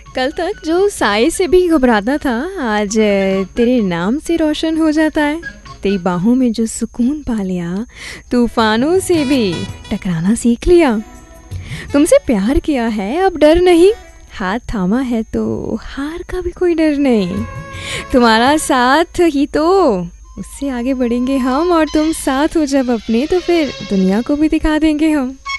कल तक जो साए से भी घबराता था आज तेरे नाम से रोशन हो जाता है। तेरी बाहों में जो सुकून पा लिया, तूफानों से भी टकराना सीख लिया। तुमसे प्यार किया है अब डर नहीं, हाथ थामा है तो हार का भी कोई डर नहीं। तुम्हारा साथ ही तो उससे आगे बढ़ेंगे हम, और तुम साथ हो जब अपने तो फिर दुनिया को भी दिखा देंगे हम।